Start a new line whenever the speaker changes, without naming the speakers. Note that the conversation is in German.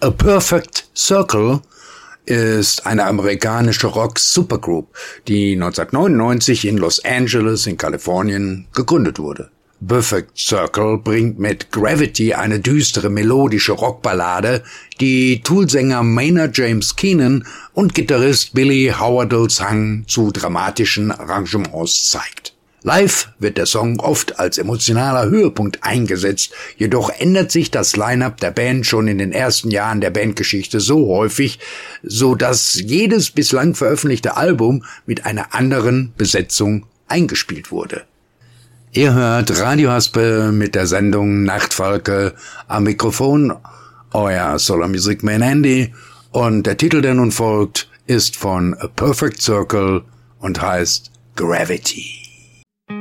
A Perfect Circle ist eine amerikanische Rock-Supergroup, die 1999 in Los Angeles in Kalifornien gegründet wurde. Perfect Circle bringt mit Gravity eine düstere melodische Rockballade, die Tool-Sänger Maynard James Keenan und Gitarrist Billy Howardles Hang zu dramatischen Arrangements zeigt. Live wird der Song oft als emotionaler Höhepunkt eingesetzt, jedoch ändert sich das Line-Up der Band schon in den ersten Jahren der Bandgeschichte so häufig, so dass jedes bislang veröffentlichte Album mit einer anderen Besetzung eingespielt wurde. Ihr hört Radio Haspe mit der Sendung Nachtfalke, am Mikrofon euer Solar Music Man Andy, und der Titel, der nun folgt, ist von A Perfect Circle und heißt Gravity.